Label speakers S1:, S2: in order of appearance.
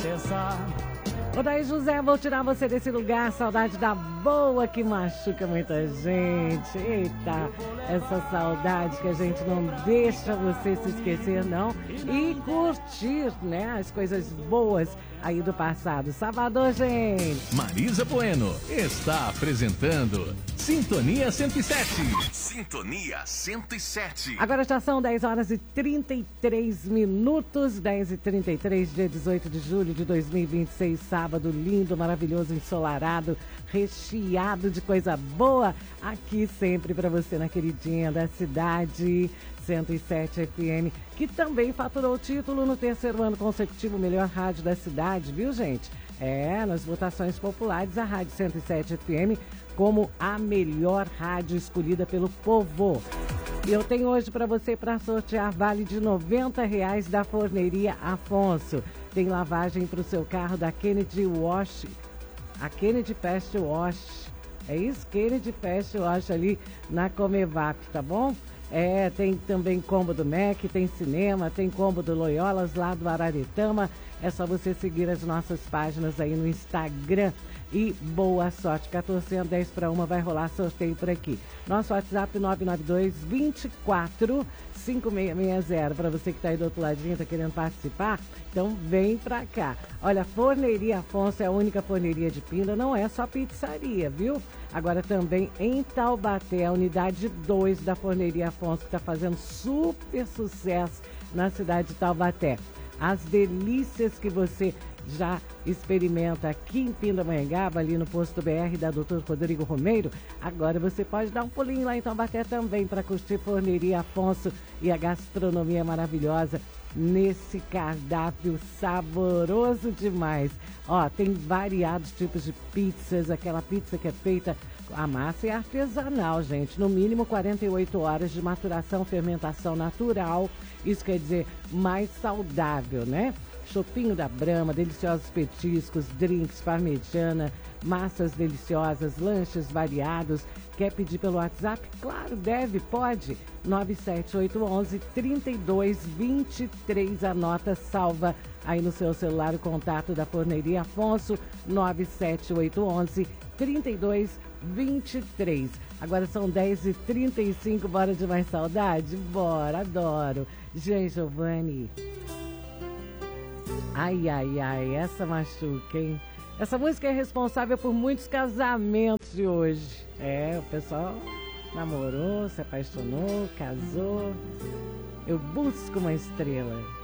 S1: tristeza.
S2: Ô daí, José, vou tirar você desse lugar, saudade da boa que machuca muita gente. Eita, essa saudade que a gente não deixa você se esquecer, não. E curtir, né, as coisas boas aí do passado. Salvador, gente.
S3: Marisa Bueno está apresentando Sintonia 107. Sintonia 107.
S2: Agora já são 10 horas e 33 minutos, 10h33, dia 18 de julho de 2026, sábado lindo, maravilhoso, ensolarado, recheado de coisa boa, aqui sempre para você na queridinha da cidade, 107 FM, que também faturou o título no terceiro ano consecutivo melhor rádio da cidade, viu, gente? Nas votações populares, a Rádio 107 FM como a melhor rádio escolhida pelo povo. E eu tenho hoje para você para sortear vale de R$90 da Forneria Afonso. Tem lavagem para o seu carro da Kennedy Wash, a Kennedy Fast Wash. É isso? Kennedy Fast Wash ali na Comevap, tá bom? Tem também combo do Mac, tem cinema, tem combo do Loyolas lá do Araretama. É só você seguir as nossas páginas aí no Instagram. E boa sorte, 14 10 para 1 vai rolar sorteio por aqui. Nosso WhatsApp 992-24-5660. Para você que está aí do outro ladinho, está querendo participar, então vem pra cá. Olha, Forneria Afonso é a única forneria de Pinda, não é só pizzaria, viu? Agora também em Taubaté, a unidade 2 da Forneria Afonso, que está fazendo super sucesso na cidade de Taubaté. As delícias que você já experimenta aqui em Pindamonhangaba, ali no posto BR da Dr. Rodrigo Romeiro, agora você pode dar um pulinho lá em Taubaté também para curtir Forneria Afonso e a gastronomia maravilhosa nesse cardápio saboroso demais. Ó, tem variados tipos de pizzas, aquela pizza que é feita, a massa é artesanal, gente, no mínimo 48 horas de maturação, fermentação natural, isso quer dizer mais saudável, né? Chopinho da Brahma, deliciosos petiscos, drinks, parmegiana, massas deliciosas, lanches variados. Quer pedir pelo WhatsApp? Claro, deve, pode. 97811-3223. Anota, salva aí no seu celular o contato da Forneria Afonso, 97811-3223. Agora são 10h35, bora de mais saudade? Bora, adoro. Jean Giovanni. Ai, ai, ai, essa machuca, hein? Essa música é responsável por muitos casamentos de hoje. O pessoal namorou, se apaixonou, casou. Eu busco uma estrela.